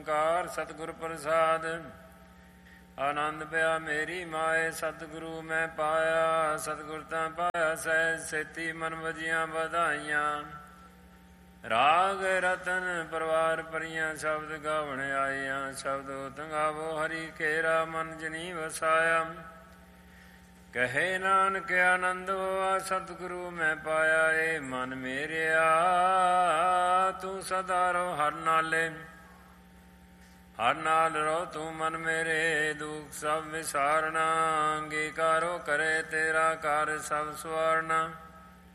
ਕਾਰ ਸਤਿਗੁਰ ਪ੍ਰਸਾਦ। ਆਨੰਦ ਪਿਆ ਮੇਰੀ ਮਾਏ, ਸਤਿਗੁਰੂ ਮੈਂ ਪਾਇਆ। ਸਤਿਗੁਰ ਤਾਂ ਪਾਇਆ ਸਹਿਜ ਸੇਤੀ, ਮਨ ਵਜੀਆਂ ਵਧਾਈਆਂ। ਰਾਗ ਰਤਨ ਪਰਿਵਾਰ ਭਰੀਆਂ, ਸ਼ਬਦ ਗਾਵਣ ਆਈਆਂ। ਸ਼ਬਦ ਗਾਵੋ ਹਰੀ ਕੇਰਾ, ਮਨ ਜਨੀ ਵਸਾਇਆ। ਕਹੇ ਨਾਨਕ ਆਨੰਦ ਹੋਆ, ਸਤਿਗੁਰੂ ਮੈਂ ਪਾਇਆ। ਏ ਮਨ ਮੇਰਿਆ ਤੂੰ ਸਦਾ ਰਹੁ ਹਰ ਨਾਲੇ। ਹਰ ਨਾਲ ਰਹੁ ਤੂੰ ਮਨ ਮੇਰੇ, ਦੁਖ ਸਭ ਵਿਸਾਰਨਾ। ਅੰਗੀਕਾਰੋ ਕਰੇ ਤੇਰਾ, ਕਰ ਸਭ ਸਵਾਰਨਾ।